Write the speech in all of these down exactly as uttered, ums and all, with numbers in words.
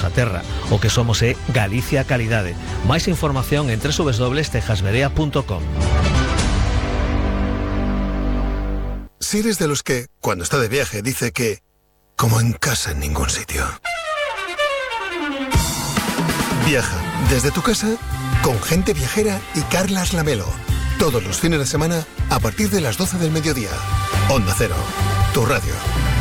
nosa terra. O que somos é Galicia Calidade. Máis información en doble u doble u doble u punto tejasmerea punto com. Si eres de los que, cuando está de viaje, dice que como en casa en ningún sitio. Viaja desde tu casa con Gente Viajera y Carlas Lamelo. Todos los fines de semana a partir de las doce del mediodía. Onda Cero, tu radio.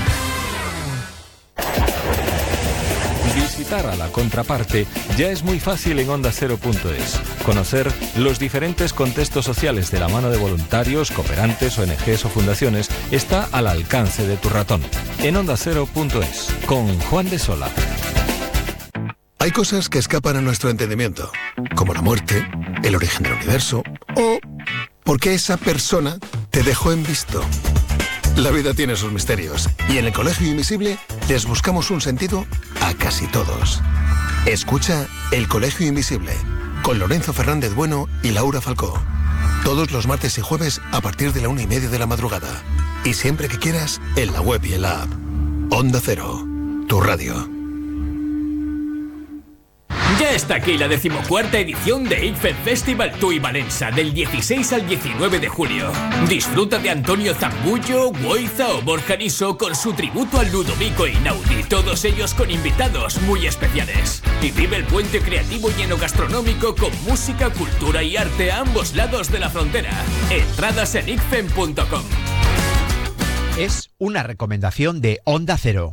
Visitar a la contraparte ya es muy fácil en onda cero punto es. Conocer los diferentes contextos sociales de la mano de voluntarios, cooperantes, O N Ges o fundaciones está al alcance de tu ratón. En onda cero punto es, con Juan de Sola. Hay cosas que escapan a nuestro entendimiento, como la muerte, el origen del universo o por qué esa persona te dejó en visto. La vida tiene sus misterios y en el Colegio Invisible les buscamos un sentido a casi todos. Escucha El Colegio Invisible con Lorenzo Fernández Bueno y Laura Falcó. Todos los martes y jueves a partir de la una y media de la madrugada. Y siempre que quieras, en la web y en la app. Onda Cero, tu radio. Ya está aquí la decimocuarta edición de I C F E Festival Tui Valença, del dieciséis al diecinueve de julio. Disfruta de Antonio Zambullo, Woiza o Borja Niso con su tributo al Ludovico Einaudi, todos ellos con invitados muy especiales. Y vive el puente creativo y enogastronómico con música, cultura y arte a ambos lados de la frontera. Entradas en icfen punto com. Es una recomendación de Onda Cero.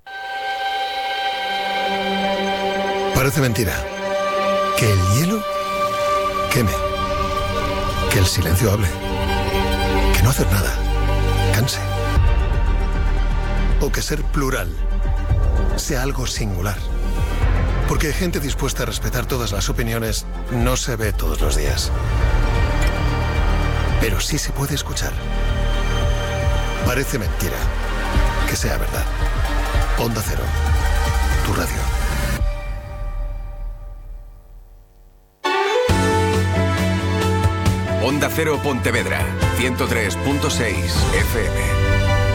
Parece mentira. Que el hielo queme. Que el silencio hable. Que no hacer nada canse. O que ser plural sea algo singular. Porque gente dispuesta a respetar todas las opiniones no se ve todos los días. Pero sí se puede escuchar. Parece mentira que sea verdad. Onda Cero, tu radio. Onda Cero Pontevedra, ciento tres punto seis F M.